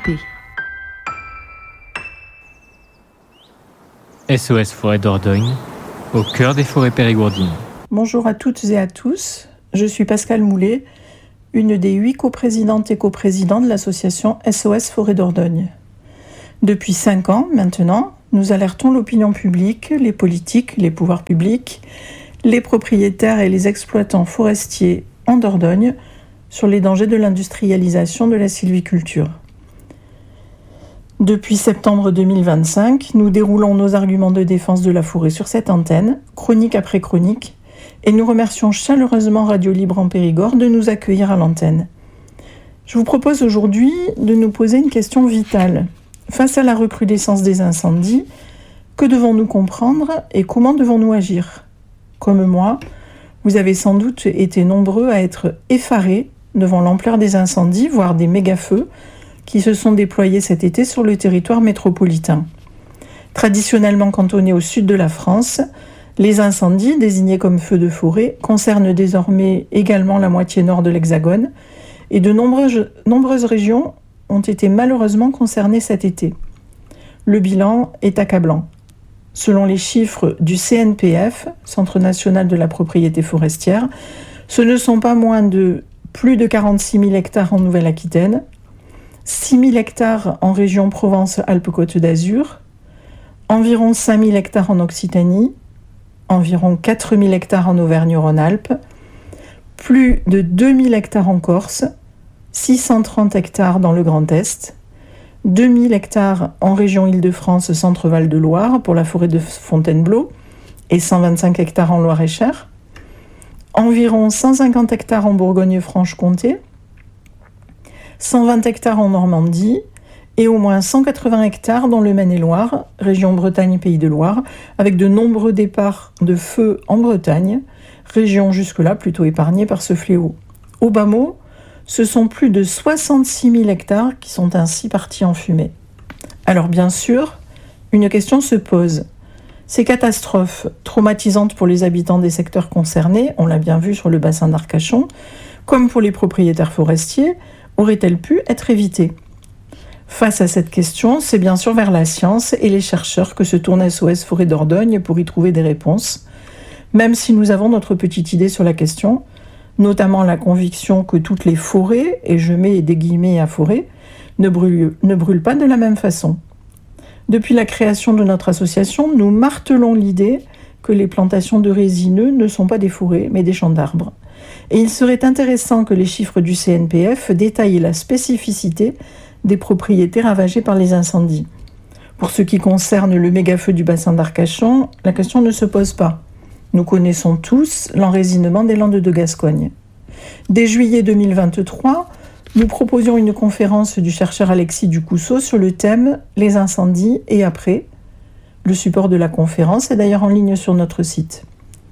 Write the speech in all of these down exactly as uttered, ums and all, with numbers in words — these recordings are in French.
P. S O S Forêt Dordogne, au cœur des forêts périgourdines. Bonjour à toutes et à tous, je suis Pascale Moulet, une des huit coprésidentes et coprésidents de l'association S O S Forêt Dordogne. Depuis cinq ans maintenant, nous alertons l'opinion publique, les politiques, les pouvoirs publics, les propriétaires et les exploitants forestiers en Dordogne sur les dangers de l'industrialisation de la sylviculture. Depuis septembre deux mille vingt-cinq, nous déroulons nos arguments de défense de la forêt sur cette antenne, chronique après chronique, et nous remercions chaleureusement Radio Libre en Périgord de nous accueillir à l'antenne. Je vous propose aujourd'hui de nous poser une question vitale. Face à la recrudescence des incendies, que devons-nous comprendre et comment devons-nous agir ? Comme moi, vous avez sans doute été nombreux à être effarés devant l'ampleur des incendies, voire des méga-feux, qui se sont déployés cet été sur le territoire métropolitain. Traditionnellement cantonnés au sud de la France, les incendies, désignés comme feux de forêt, concernent désormais également la moitié nord de l'Hexagone, et de nombreuses, nombreuses régions ont été malheureusement concernées cet été. Le bilan est accablant. Selon les chiffres du C N P F, Centre national de la propriété forestière, ce ne sont pas moins de plus de quarante-six mille hectares en Nouvelle-Aquitaine, six mille hectares en région Provence-Alpes-Côte d'Azur, environ cinq mille hectares en Occitanie, environ quatre mille hectares en Auvergne-Rhône-Alpes, plus de deux mille hectares en Corse, six cent trente hectares dans le Grand Est, deux mille hectares en région Île-de-France Centre-Val de Loire pour la forêt de Fontainebleau et cent vingt-cinq hectares en Loir-et-Cher, environ cent cinquante hectares en Bourgogne-Franche-Comté, cent vingt hectares en Normandie et au moins cent quatre-vingts hectares dans le Maine-et-Loire, région Bretagne-Pays de Loire, avec de nombreux départs de feu en Bretagne, région jusque-là plutôt épargnée par ce fléau. Au bas mot, ce sont plus de soixante-six mille hectares qui sont ainsi partis en fumée. Alors bien sûr, une question se pose. Ces catastrophes traumatisantes pour les habitants des secteurs concernés, on l'a bien vu sur le bassin d'Arcachon, comme pour les propriétaires forestiers, auraient-elles pu être évitées ? Face à cette question, c'est bien sûr vers la science et les chercheurs que se tourne S O S Forêt Dordogne pour y trouver des réponses, même si nous avons notre petite idée sur la question, notamment la conviction que toutes les forêts, et je mets des guillemets à forêt, ne brûlent, ne brûlent pas de la même façon. Depuis la création de notre association, nous martelons l'idée que les plantations de résineux ne sont pas des forêts, mais des champs d'arbres. Et il serait intéressant que les chiffres du C N P F détaillent la spécificité des propriétés ravagées par les incendies. Pour ce qui concerne le méga-feu du bassin d'Arcachon, la question ne se pose pas. Nous connaissons tous l'enrésinement des Landes de Gascogne. Dès juillet deux mille vingt-trois, nous proposions une conférence du chercheur Alexis Ducousseau sur le thème « Les incendies et après ». Le support de la conférence est d'ailleurs en ligne sur notre site.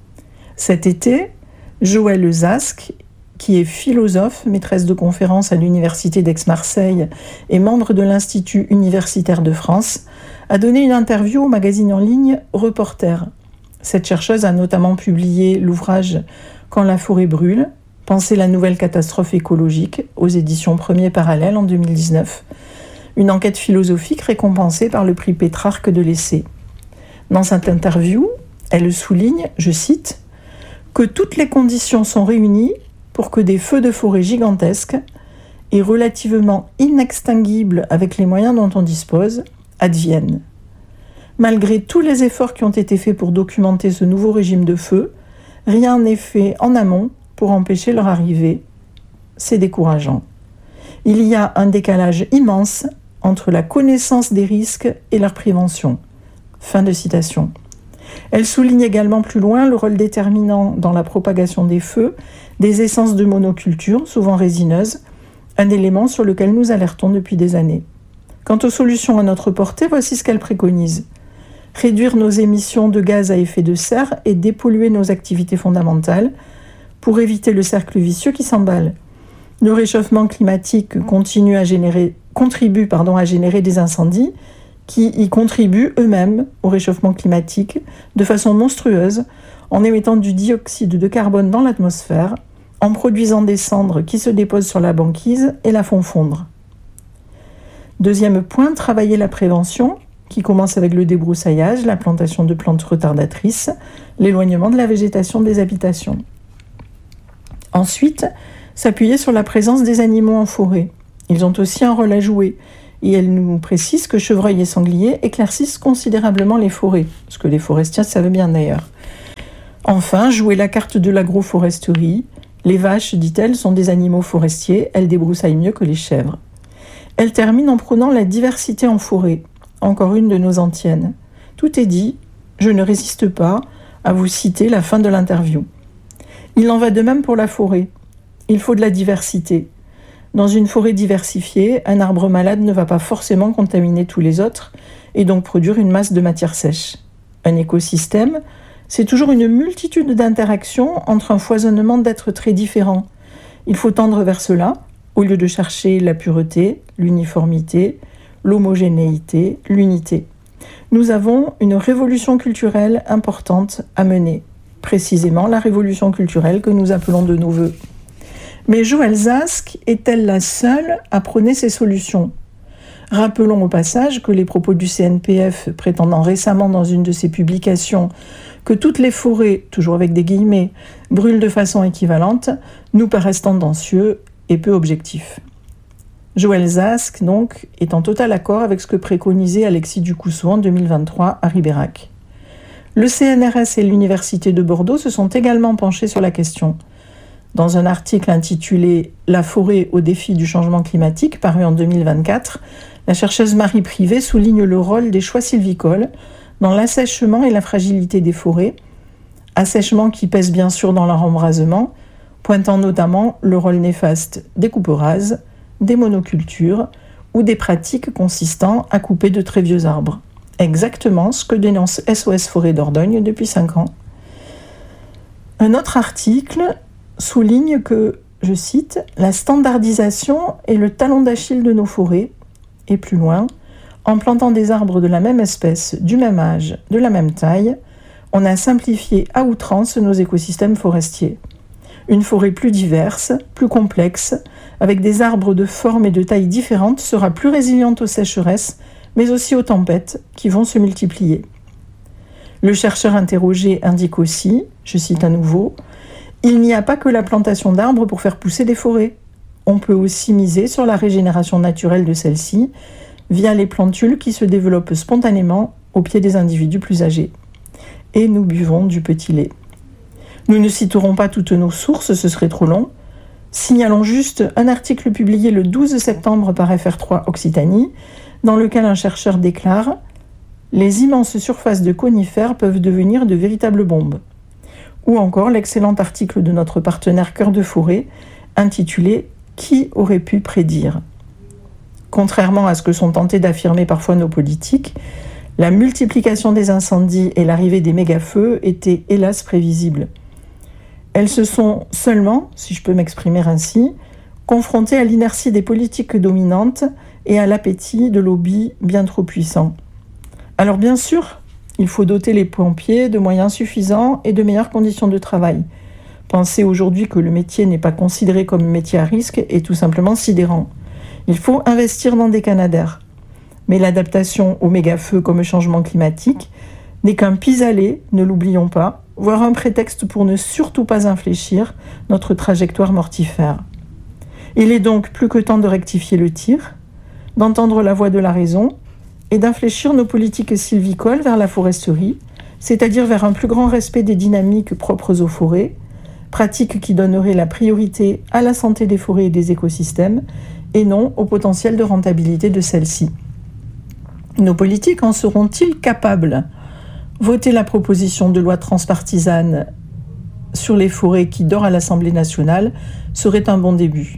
Cet été, Joëlle Zask, qui est philosophe, maîtresse de conférences à l'Université d'Aix-Marseille et membre de l'Institut universitaire de France, a donné une interview au magazine en ligne Reporter. Cette chercheuse a notamment publié l'ouvrage « Quand la forêt brûle, penser la nouvelle catastrophe écologique » aux éditions Premier Parallèle en deux mille dix-neuf, une enquête philosophique récompensée par le prix Pétrarque de l'essai. Dans cette interview, elle souligne, je cite, « que toutes les conditions sont réunies pour que des feux de forêt gigantesques et relativement inextinguibles avec les moyens dont on dispose adviennent. Malgré tous les efforts qui ont été faits pour documenter ce nouveau régime de feu, rien n'est fait en amont pour empêcher leur arrivée. C'est décourageant. Il y a un décalage immense entre la connaissance des risques et leur prévention. » Fin de citation. Elle souligne également plus loin le rôle déterminant dans la propagation des feux des essences de monoculture, souvent résineuses, un élément sur lequel nous alertons depuis des années. Quant aux solutions à notre portée, voici ce qu'elle préconise. Réduire nos émissions de gaz à effet de serre et dépolluer nos activités fondamentales pour éviter le cercle vicieux qui s'emballe. Le réchauffement climatique continue à générer, contribue pardon, à générer des incendies qui y contribuent eux-mêmes au réchauffement climatique de façon monstrueuse en émettant du dioxyde de carbone dans l'atmosphère, en produisant des cendres qui se déposent sur la banquise et la font fondre. Deuxième point, travailler la prévention, qui commence avec le débroussaillage, la plantation de plantes retardatrices, l'éloignement de la végétation des habitations. Ensuite, s'appuyer sur la présence des animaux en forêt. Ils ont aussi un rôle à jouer, et elle nous précise que chevreuils et sangliers éclaircissent considérablement les forêts, ce que les forestiers savent bien d'ailleurs. Enfin, jouer la carte de l'agroforesterie. Les vaches, dit-elle, sont des animaux forestiers, elles débroussaillent mieux que les chèvres. Elle termine en prônant la diversité en forêt, encore une de nos antiennes. Tout est dit, je ne résiste pas à vous citer la fin de l'interview. Il en va de même pour la forêt. Il faut de la diversité. Dans une forêt diversifiée, un arbre malade ne va pas forcément contaminer tous les autres et donc produire une masse de matière sèche. Un écosystème, c'est toujours une multitude d'interactions entre un foisonnement d'êtres très différents. Il faut tendre vers cela, au lieu de chercher la pureté, l'uniformité, l'homogénéité, l'unité. Nous avons une révolution culturelle importante à mener, précisément la révolution culturelle que nous appelons de nos vœux. Mais Joëlle Zask est-elle la seule à prôner ces solutions ? Rappelons au passage que les propos du C N P F prétendant récemment dans une de ses publications que toutes les forêts, toujours avec des guillemets, brûlent de façon équivalente, nous paraissent tendancieux et peu objectifs. Joëlle Zask, donc, est en total accord avec ce que préconisait Alexis Ducousseau en deux mille vingt-trois à Ribérac. Le C N R S et l'Université de Bordeaux se sont également penchés sur la question. Dans un article intitulé « La forêt au défi du changement climatique » paru en deux mille vingt-quatre, la chercheuse Marie Privé souligne le rôle des choix sylvicoles dans l'assèchement et la fragilité des forêts, assèchement qui pèse bien sûr dans leur embrasement, pointant notamment le rôle néfaste des coupes rases, des monocultures ou des pratiques consistant à couper de très vieux arbres. Exactement ce que dénonce S O S Forêt Dordogne depuis cinq ans. Un autre article souligne que, je cite, « La standardisation est le talon d'Achille de nos forêts » et plus loin, « En plantant des arbres de la même espèce, du même âge, de la même taille, on a simplifié à outrance nos écosystèmes forestiers. Une forêt plus diverse, plus complexe, avec des arbres de forme et de taille différentes, sera plus résiliente aux sécheresses, mais aussi aux tempêtes qui vont se multiplier. » Le chercheur interrogé indique aussi, je cite à nouveau, « Il n'y a pas que la plantation d'arbres pour faire pousser des forêts. On peut aussi miser sur la régénération naturelle de celles-ci via les plantules qui se développent spontanément au pied des individus plus âgés. Et nous buvons du petit lait. » Nous ne citerons pas toutes nos sources, ce serait trop long. Signalons juste un article publié le douze septembre par F R trois Occitanie, dans lequel un chercheur déclare « Les immenses surfaces de conifères peuvent devenir de véritables bombes ». Ou encore l'excellent article de notre partenaire Cœur de Forêt, intitulé « Qui aurait pu prédire ?» Contrairement à ce que sont tentés d'affirmer parfois nos politiques, la multiplication des incendies et l'arrivée des méga-feux étaient hélas prévisibles. Elles se sont seulement, si je peux m'exprimer ainsi, confrontées à l'inertie des politiques dominantes et à l'appétit de lobbies bien trop puissants. Alors bien sûr, il faut doter les pompiers de moyens suffisants et de meilleures conditions de travail. Penser aujourd'hui que le métier n'est pas considéré comme métier à risque est tout simplement sidérant. Il faut investir dans des canadaires. Mais l'adaptation aux méga-feux comme changement climatique n'est qu'un pis-aller, ne l'oublions pas, voire un prétexte pour ne surtout pas infléchir notre trajectoire mortifère. Il est donc plus que temps de rectifier le tir, d'entendre la voix de la raison et d'infléchir nos politiques sylvicoles vers la foresterie, c'est-à-dire vers un plus grand respect des dynamiques propres aux forêts, pratiques qui donneraient la priorité à la santé des forêts et des écosystèmes, et non au potentiel de rentabilité de celles-ci. Nos politiques en seront-ils capables ? Voter la proposition de loi transpartisane sur les forêts qui dort à l'Assemblée nationale serait un bon début.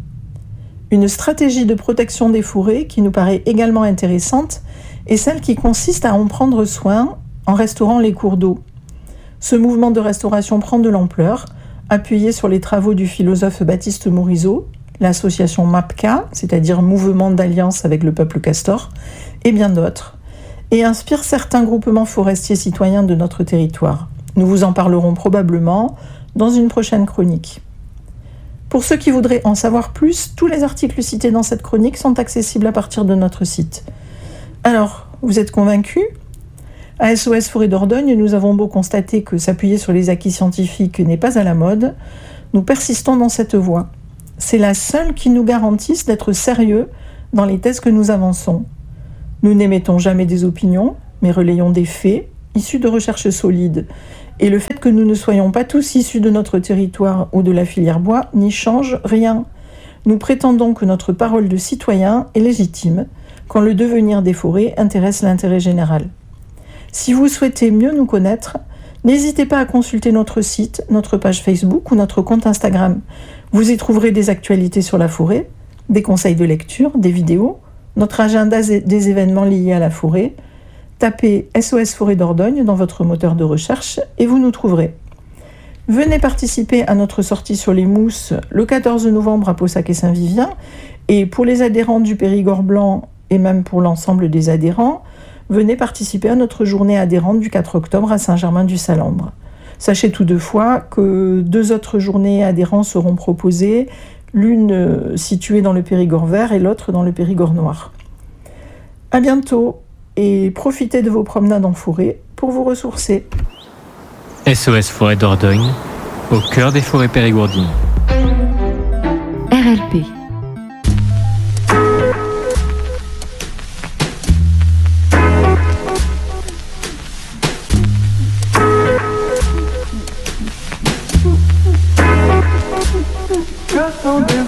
Une stratégie de protection des forêts qui nous paraît également intéressante est celle qui consiste à en prendre soin en restaurant les cours d'eau. Ce mouvement de restauration prend de l'ampleur, appuyé sur les travaux du philosophe Baptiste Morisot, l'association MAPCA, c'est-à-dire Mouvement d'Alliance avec le peuple castor, et bien d'autres, et inspire certains groupements forestiers citoyens de notre territoire. Nous vous en parlerons probablement dans une prochaine chronique. Pour ceux qui voudraient en savoir plus, tous les articles cités dans cette chronique sont accessibles à partir de notre site. Alors, vous êtes convaincus ? À S O S Forêt Dordogne, nous avons beau constater que s'appuyer sur les acquis scientifiques n'est pas à la mode, nous persistons dans cette voie. C'est la seule qui nous garantisse d'être sérieux dans les thèses que nous avançons. Nous n'émettons jamais des opinions, mais relayons des faits issus de recherches solides. Et le fait que nous ne soyons pas tous issus de notre territoire ou de la filière bois n'y change rien. Nous prétendons que notre parole de citoyen est légitime, quand le devenir des forêts intéresse l'intérêt général. Si vous souhaitez mieux nous connaître, n'hésitez pas à consulter notre site, notre page Facebook ou notre compte Instagram. Vous y trouverez des actualités sur la forêt, des conseils de lecture, des vidéos, notre agenda des événements liés à la forêt. Tapez S O S Forêt Dordogne dans votre moteur de recherche et vous nous trouverez. Venez participer à notre sortie sur les mousses le quatorze novembre à Paussac et Saint-Vivien. Et pour les adhérents du Périgord blanc et même pour l'ensemble des adhérents, venez participer à notre journée adhérente du quatre octobre à Saint-Germain-du-Salambre. Sachez toutefois que deux autres journées adhérents seront proposées, l'une située dans le Périgord vert et l'autre dans le Périgord noir. À bientôt et profitez de vos promenades en forêt pour vous ressourcer. S O S Forêt Dordogne, au cœur des forêts périgourdines. R L P. Que sont des